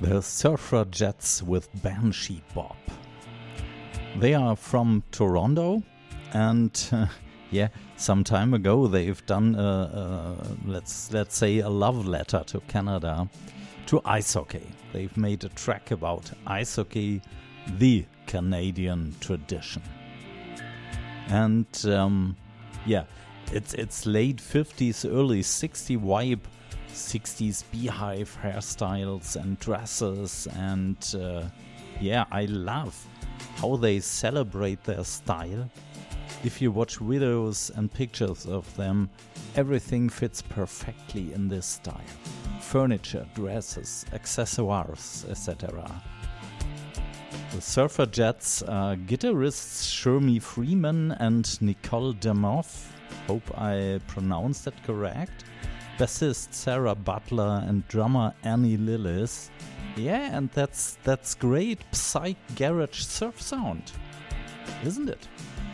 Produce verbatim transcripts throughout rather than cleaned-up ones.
The Surfrajettes with Banshee Bob. They are from Toronto, and uh, yeah, some time ago they've done a, a, let's let's say a love letter to Canada, to ice hockey. They've made a track about ice hockey, the Canadian tradition. And um, yeah, it's it's late fifties, early sixties vibe, sixties beehive hairstyles and dresses, and uh, yeah, I love how they celebrate their style. If you watch videos and pictures of them, everything fits perfectly in this style. Furniture, dresses, accessoires, et cetera. The Surfrajettes are guitarists Shermie Freeman and Nicole Demoff. Hope I pronounced that correct. Bassist Sarah Butler and drummer Annie Lillis. Yeah, and that's that's great psych garage surf sound, isn't it?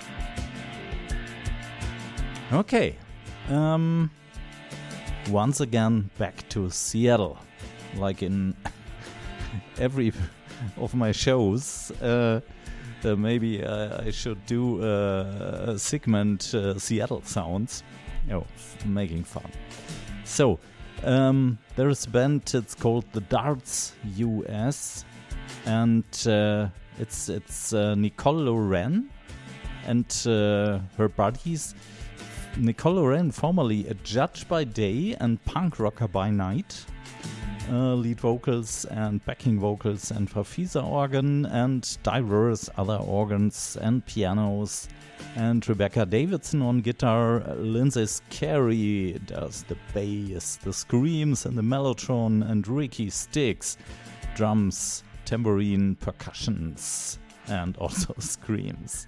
Okay, um, once again back to Seattle, like in every of my shows. Uh, uh, maybe uh, I should do uh, a segment uh, Seattle sounds. Oh, making fun. So. Um, there's a band, it's called The Darts U S, and uh, it's it's uh, Nicole Loren and uh, her buddies. Nicole Loren, formerly a judge by day and punk rocker by night, uh, lead vocals and backing vocals and Farfisa organ and diverse other organs and pianos. And Rebecca Davidson on guitar, Lindsay Carey does the bass, the screams and the mellotron, and Ricky Sticks, drums, tambourine, percussions, and also screams.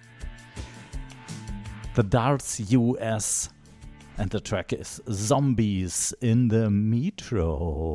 The Darts U S, and the track is Zombies in the Metro.